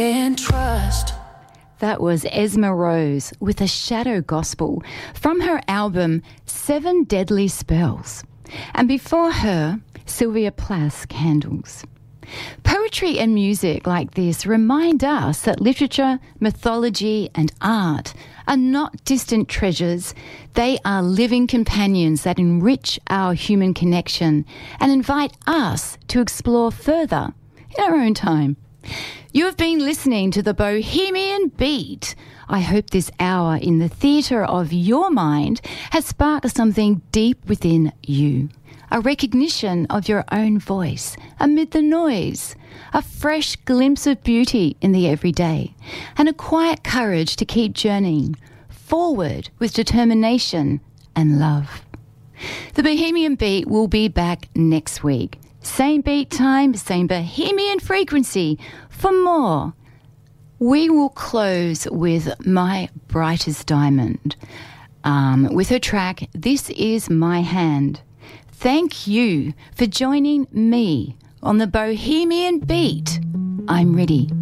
And trust. That was Esma Rose with a shadow gospel from her album Seven Deadly Spells. And before her, Sylvia Plath, Candles. Poetry and music like this remind us that literature, mythology and art are not distant treasures. They are living companions that enrich our human connection and invite us to explore further in our own time. You have been listening to the Bohemian Beat. I hope this hour in the theatre of your mind has sparked something deep within you. A recognition of your own voice amid the noise, a fresh glimpse of beauty in the everyday, and a quiet courage to keep journeying forward with determination and love. The Bohemian Beat will be back next week. Same beat time, same bohemian frequency for more. We will close with My Brightest Diamond with her track, This Is My Hand. Thank you for joining me on the Bohemian Beat. I'm ready.